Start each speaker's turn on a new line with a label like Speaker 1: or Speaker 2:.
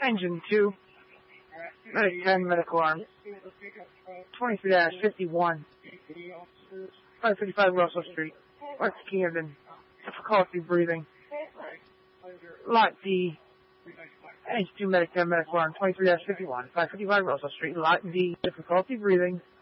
Speaker 1: Engine 2, Medic 10, Medical Arm, 23-51, 555 Russell Street, West Camden, difficulty breathing. Lot D, Engine 2, Medic 10, Medical Arm, 23-51, 555 Russell Street, Lot D, difficulty breathing.